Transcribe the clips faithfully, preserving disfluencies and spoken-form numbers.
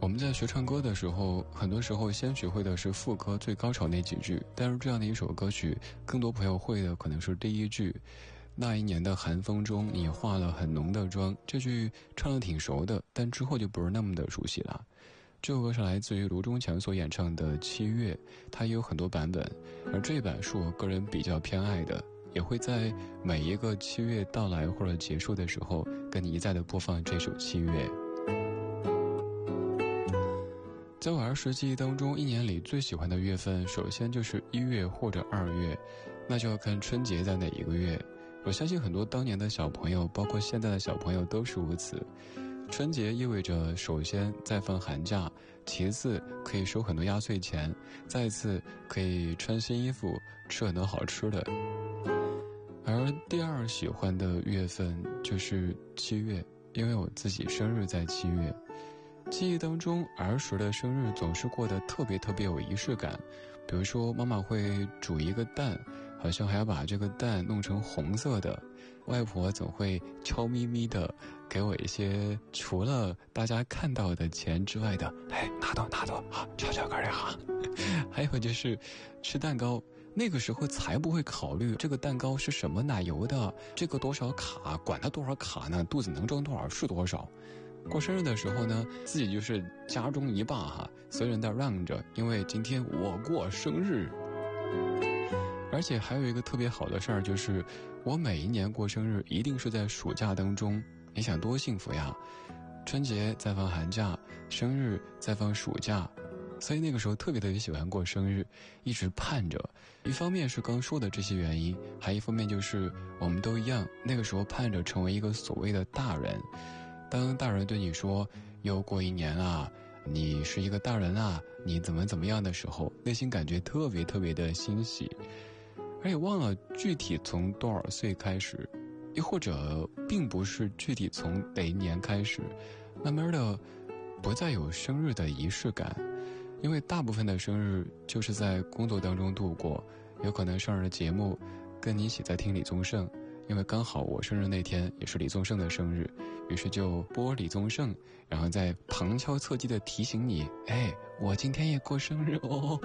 我们在学唱歌的时候，很多时候先学会的是副歌最高潮那几句，但是这样的一首歌曲，更多朋友会的可能是第一句，那一年的寒风中你化了很浓的妆。这句唱得挺熟的，但之后就不是那么的熟悉了。这首歌是来自于卢中强所演唱的《七月》，它也有很多版本，而这一版是我个人比较偏爱的，也会在每一个七月到来或者结束的时候跟你一再的播放这首《七月》。在我儿时记忆当中，一年里最喜欢的月份首先就是一月或者二月，那就要看春节在哪一个月。我相信很多当年的小朋友，包括现在的小朋友都是如此。春节意味着首先在放寒假，其次可以收很多压岁钱，再次可以穿新衣服，吃很多好吃的。而第二喜欢的月份就是七月，因为我自己生日在七月。记忆当中儿时的生日总是过得特别特别有仪式感，比如说妈妈会煮一个蛋，好像还要把这个蛋弄成红色的，外婆总会悄咪咪的给我一些除了大家看到的钱之外的，哎，拿到拿到啊，悄悄个的哈。还有就是吃蛋糕，那个时候才不会考虑这个蛋糕是什么奶油的，这个多少卡，管它多少卡呢，肚子能装多少是多少。过生日的时候呢，自己就是家中一霸哈，所有人都让着，因为今天我过生日。而且还有一个特别好的事儿，就是我每一年过生日一定是在暑假当中，你想多幸福呀，春节再放寒假，生日再放暑假，所以那个时候特别特别喜欢过生日，一直盼着。一方面是刚说的这些原因，还一方面就是我们都一样，那个时候盼着成为一个所谓的大人。当大人对你说又过一年啊，你是一个大人啊，你怎么怎么样的时候，内心感觉特别特别的欣喜。而且忘了具体从多少岁开始，又或者并不是具体从哪一年开始，慢慢的不再有生日的仪式感，因为大部分的生日就是在工作当中度过，有可能上日的节目跟你一起在听李宗盛，因为刚好我生日那天也是李宗盛的生日，于是就播李宗盛，然后再旁敲侧击地提醒你，哎，我今天也过生日哦。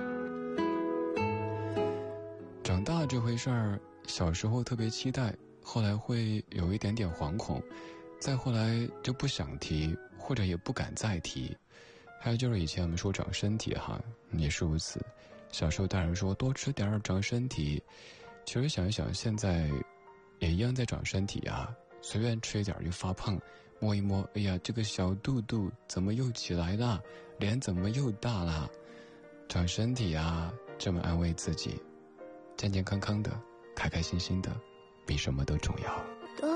长大这回事儿，小时候特别期待，后来会有一点点惶恐，再后来就不想提，或者也不敢再提。还有就是以前我们说长身体哈，也是如此。小时候大人说多吃点儿长身体，其实想一想现在也一样在长身体啊，随便吃一点就发胖，摸一摸，哎呀，这个小肚肚怎么又起来了，脸怎么又大了，长身体啊，这么安慰自己，健健康康的，开开心心的，比什么都重要。